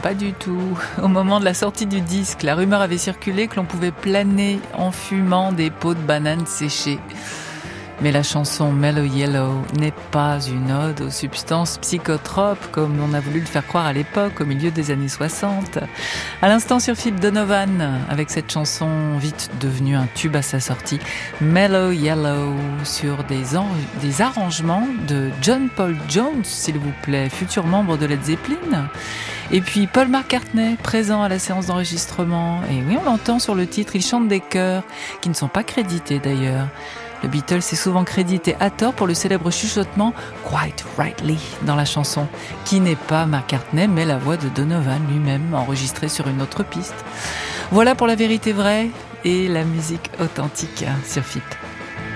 pas du tout. Au moment de la sortie du disque, la rumeur avait circulé que l'on pouvait planer en fumant des peaux de bananes séchées. Mais la chanson Mellow Yellow n'est pas une ode aux substances psychotropes comme on a voulu le faire croire à l'époque, au milieu des années 60. À l'instant sur Phil Donovan, avec cette chanson vite devenue un tube à sa sortie, Mellow Yellow, sur des arrangements de John Paul Jones, s'il vous plaît, futur membre de Led Zeppelin. Et puis Paul McCartney, présent à la séance d'enregistrement. Et oui, on l'entend sur le titre, il chante des chœurs, qui ne sont pas crédités d'ailleurs. Le Beatles est souvent crédité à tort pour le célèbre chuchotement « Quite Rightly » dans la chanson, qui n'est pas McCartney, mais la voix de Donovan lui-même, enregistrée sur une autre piste. Voilà pour la vérité vraie et la musique authentique sur FIP.